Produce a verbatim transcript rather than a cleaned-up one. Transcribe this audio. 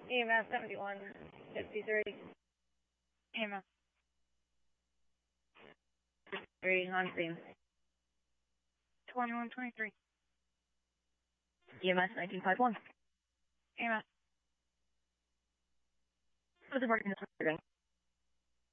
E M S seventy-one fifty-three. E M S. Three on scene. twenty-one twenty-three. E M S nineteen fifty-one. E M S. What's the marking this